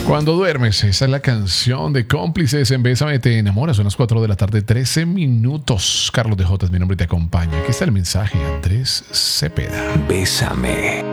Cuando duermes, esa es la canción de Cómplices en Bésame Te Enamoras. Son las 4 de la tarde, 13 minutos. Carlos de J es mi nombre y te acompaña. Aquí está el mensaje, Andrés Cepeda. Bésame.